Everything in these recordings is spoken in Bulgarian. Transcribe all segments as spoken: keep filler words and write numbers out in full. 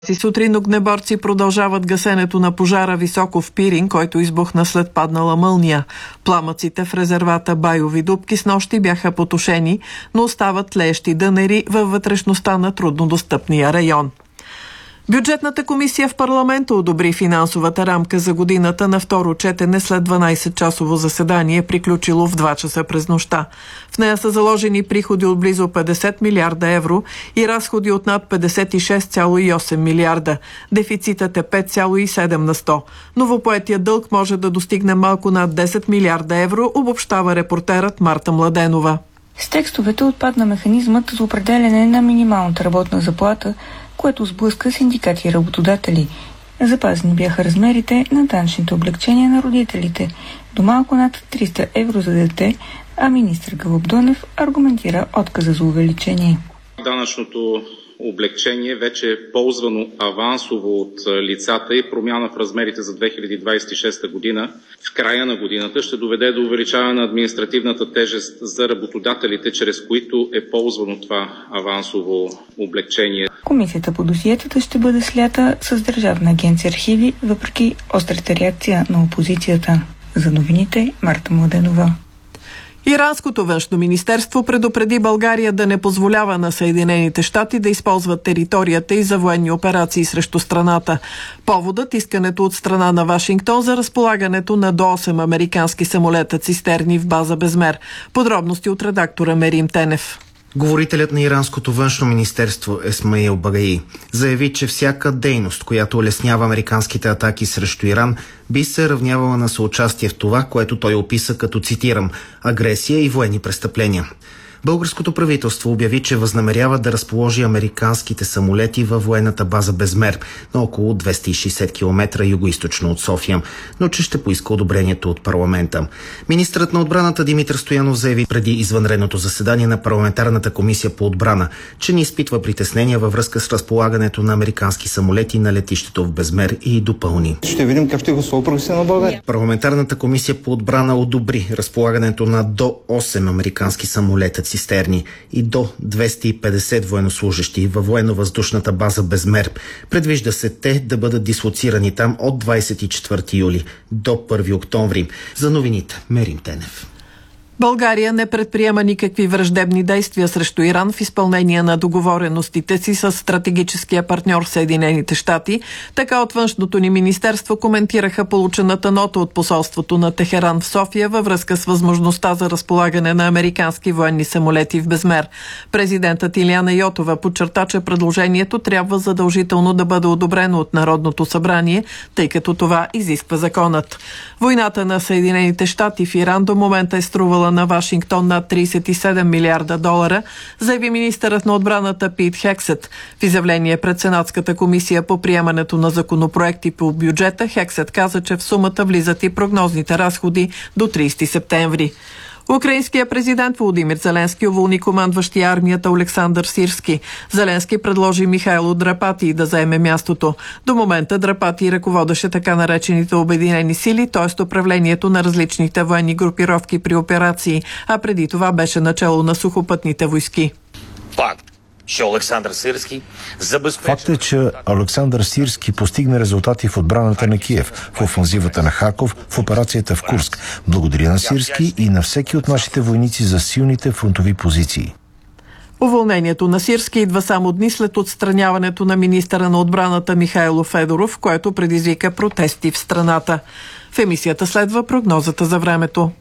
Си сутрин огнеборци продължават гасенето на пожара високо в Пирин, който избухна след паднала мълния. Пламъците в резервата Байови дупки с нощи бяха потушени, но остават тлеещи дънери във вътрешността на труднодостъпния район. Бюджетната комисия в парламента одобри финансовата рамка за годината на второ четене след дванайсетчасово заседание, приключило в два часа през нощта. В нея са заложени приходи от близо петдесет милиарда евро и разходи от над петдесет и шест цяло и осем милиарда. Дефицитът е пет цяло и седем на сто. Новопоетият дълг може да достигне малко над десет милиарда евро, обобщава репортерът Марта Младенова. С текстовете отпадна механизмът за определяне на минималната работна заплата, което сблъска синдикати и работодатели. Запазени бяха размерите на данъчните облекчения на родителите до малко над триста евро за дете, а министър Гълъб Донев аргументира отказа за увеличение. Данъчното облекчение вече е ползвано авансово от лицата и промяна в размерите за две хиляди двадесет и шеста година в края на годината ще доведе до увеличаване на административната тежест за работодателите, чрез които е ползвано това авансово облекчение. Комисията по досиетата ще бъде слята с Държавна агенция архиви, въпреки острата реакция на опозицията. За новините Марта Младенова. Иранското външно министерство предупреди България да не позволява на Съединените щати да използват територията и за военни операции срещу страната. Поводът – искането от страна на Вашингтон за разполагането на до осем американски самолета цистерни в база Безмер. Подробности от редактора Мерим Тенев. Говорителят на Иранското външно министерство Есмаил Багаи заяви, че всяка дейност, която улеснява американските атаки срещу Иран, би се равнявала на съучастие в това, което той описа като, цитирам, агресия и военни престъпления. Българското правителство обяви, че възнамерява да разположи американските самолети във военната база Безмер на около двеста и шейсет километра югоизточно от София, но че ще поиска одобрението от парламента. Министърът на отбраната Димитър Стоянов заяви преди извънредното заседание на парламентарната комисия по отбрана, че не изпитва притеснения във връзка с разполагането на американски самолети на летището в Безмер и допълни. Ще видим как ще го слова на България. Парламентарната комисия по отбрана одобри разполагането на до осем американски самолета цистерни и до двеста и петдесет военнослужащи във военно-въздушната база Безмер. Предвижда се те да бъдат дислоцирани там от двадесет и четвърти юли до първи октомври. За новините Мерим Тенев. България не предприема никакви враждебни действия срещу Иран в изпълнение на договореностите си с стратегическия партньор Съединените щати. Така от външното ни министерство коментираха получената нота от посолството на Техеран в София във връзка с възможността за разполагане на американски военни самолети в Безмер. Президентът Илияна Йотова подчерта, че предложението трябва задължително да бъде одобрено от Народното събрание, тъй като това изисква законът. Войната на Съединените щати в Иран до момента е струвала на Вашингтон над тридесет и седем милиарда долара, заяви министърът на отбраната Пит Хексет. В изявление пред Сенатската комисия по приемането на законопроекти по бюджета, Хексет каза, че в сумата влизат и прогнозните разходи до тридесети септември. Украинският президент Володимир Зеленски уволни командващия армията Олександър Сирски. Зеленски предложи Михайло Драпати да заеме мястото. До момента Драпати ръководеше така наречените обединени сили, т.е. управлението на различните военни групировки при операции, а преди това беше начало на сухопътните войски. Факт. Олександър Сирски Факт е, че Олександър Сирски постигна резултати в отбраната на Киев, в офанзивата на Харков, в операцията в Курск. Благодаря на Сирски и на всеки от нашите войници за силните фронтови позиции. Уволнението на Сирски идва само дни след отстраняването на министъра на отбраната Михайло Федоров, което предизвика протести в страната. В емисията следва прогнозата за времето.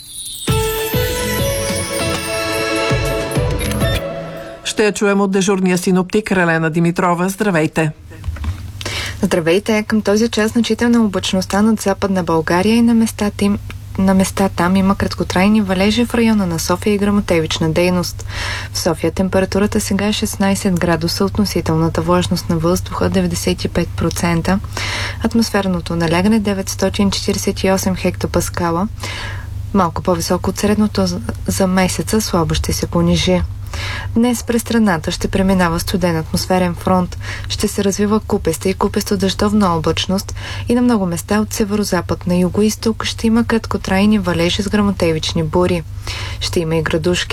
Ще я чуем от дежурния синоптик Релена Димитрова. Здравейте! Здравейте! Към този час значителна облачността над Западна България и на местата им На места там има краткотрайни валежи в района на София и гръмотевична дейност. В София температурата сега е шестнайсет градуса, относителната влажност на въздуха деветдесет и пет процента, атмосферното налягане деветстотин четиридесет и осем хектопаскала, малко по-високо от средното за месеца, слабо ще се понижи. Днес през страната ще преминава студен атмосферен фронт, ще се развива купеста и купесто дъждовна облачност и на много места от северозапад на югоизток ще има краткотрайни валежи с гръмотевични бури. Ще има и градушки.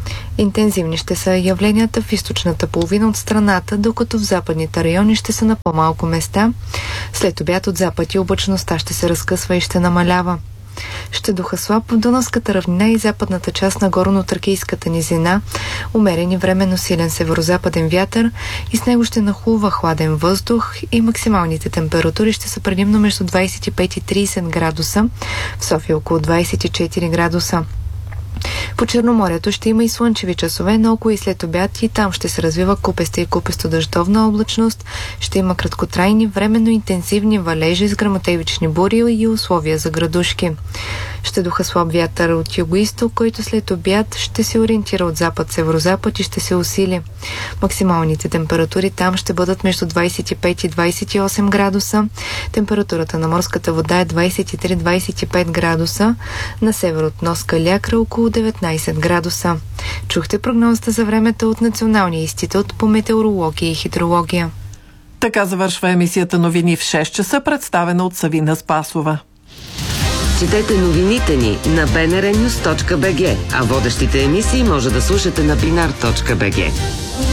Интензивни ще са явленията в източната половина от страната, докато в западните райони ще са на по-малко места. След обяд от запад и облачността ще се разкъсва и ще намалява. Ще духа слаб в Дунавската равнина и западната част на горно-тракийската низина, умерен и временно силен северозападен вятър и с него ще нахлува хладен въздух и максималните температури ще са предимно между двадесет и пет и тридесет градуса, в София около двадесет и четири градуса. По Черноморието ще има и слънчеви часове, но около и след обяд и там ще се развива купеста и купесто-дъждовна облачност, ще има краткотрайни, временно интензивни валежи с гръмотевични бури и условия за градушки. Ще духа слаб вятър от юго-исток, който след обяд ще се ориентира от запад-северозапад и ще се усили. Максималните температури там ще бъдат между двадесет и пет и двадесет и осем градуса. Температурата на морската вода е двадесет и три до двадесет и пет градуса. На север от нос Калиакра около деветнадесет градуса. Чухте прогнозата за времето от Националния институт по метеорология и хидрология. Така завършва емисията новини в шест часа, представена от Савина Спасова. Четете новините ни на би ен ар нюс точка би джи, а водещите емисии може да слушате на бинар точка би джи.